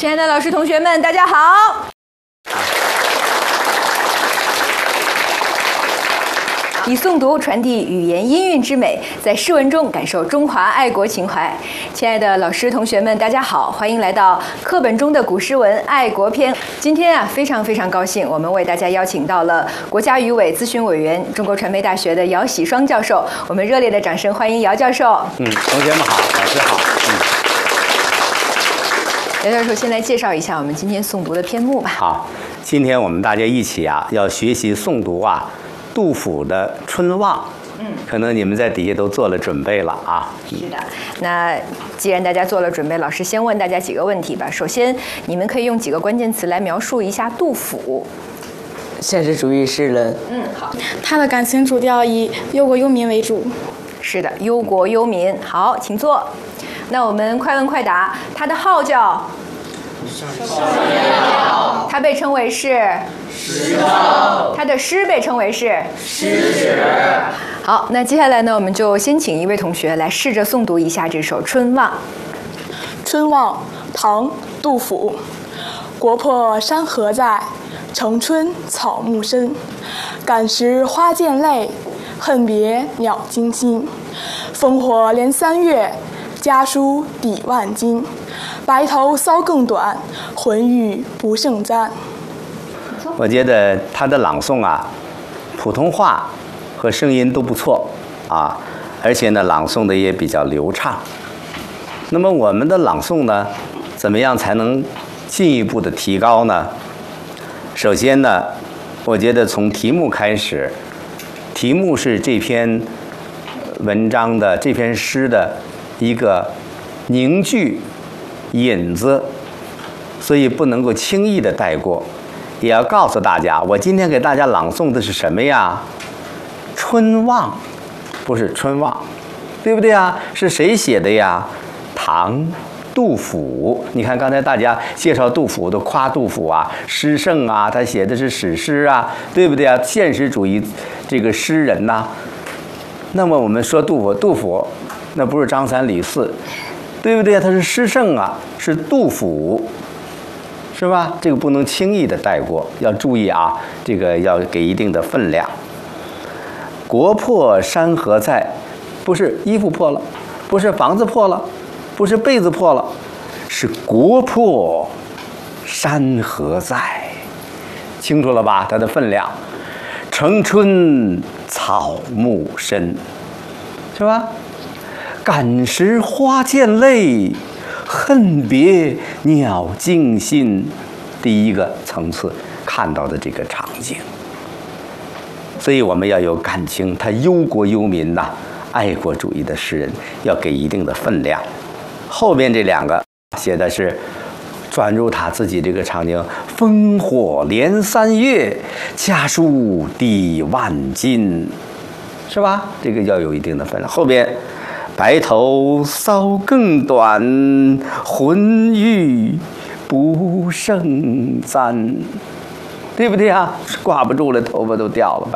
亲爱的老师、同学们，大家好！以诵读传递语言音韵之美，在诗文中感受中华爱国情怀。亲爱的老师、同学们，大家好，欢迎来到课本中的古诗文爱国篇。今天啊，非常高兴，我们为大家邀请到了国家语委咨询委员、中国传媒大学的姚喜双教授。我们热烈的掌声欢迎姚教授。 同学们好，老师好。 姚教授先来介绍一下我们今天诵读的篇目吧。 好，今天我们大家一起要学习诵读杜甫的《春望》。可能你们在底下都做了准备了啊。 是的，那既然大家做了准备，老师先问大家几个问题吧。首先，你们可以用几个关键词来描述一下杜甫。 现实主义诗人。 好。 他的感情主调以忧国忧民为主。 是的，忧国忧民。好，请坐。那我们快问快答，他的号叫他被称为是诗后， 他的诗被称为是诗史。 好，那接下来呢，我们就先请一位同学来试着诵读一下这首《春望》。 春望，唐·杜甫。国破山河在，城春草木深。感时花溅泪，恨别鸟惊心。烽火连三月，家书抵万金。白头搔更短，浑欲不胜簪。 我觉得他的朗诵普通话和声音都不错而且呢，朗诵的也比较流畅。那么我们的朗诵呢，怎么样才能进一步的提高呢？首先呢，我觉得从题目开始，题目是这篇文章的这篇诗的一个凝聚引子，所以不能够轻易的带过，也要告诉大家，我今天给大家朗诵的是什么呀？春望，不是春望，对不对啊？是谁写的呀？唐杜甫。你看刚才大家介绍杜甫都夸杜甫诗圣他写的是史诗对不对啊？现实主义这个诗人那么我们说杜甫那不是张三李四，对不对？他是诗圣是杜甫，是吧？这个不能轻易的带过，要注意这个要给一定的分量。国破山河在，不是衣服破了，不是房子破了，不是被子破了，是国破山河在，清楚了吧？它的分量。城春草木深，是吧？感时花溅泪，恨别鸟惊心。第一个层次看到的这个场景，所以我们要有感情，他忧国忧民爱国主义的诗人要给一定的分量。后边这两个写的是转入他自己这个场景，烽火连三月，家书抵万金，是吧？这个要有一定的分量。后边白头搔更短，浑欲不胜簪，对不对挂不住了，头发都掉了，